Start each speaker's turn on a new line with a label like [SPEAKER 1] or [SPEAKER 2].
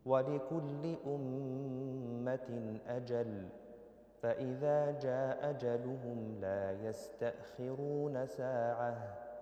[SPEAKER 1] ولكل أمة أجل فإذا جاء أجلهم لا يستأخرون ساعة